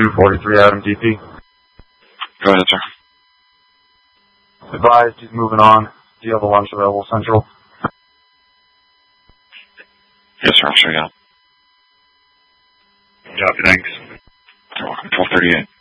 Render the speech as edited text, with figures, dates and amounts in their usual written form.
243 Adam DP. Go ahead, sir. Advised, he's moving on. Do you have a lunch available, Central? Yes, sir. I'll show you out. Copy, thanks. You're welcome. 1238.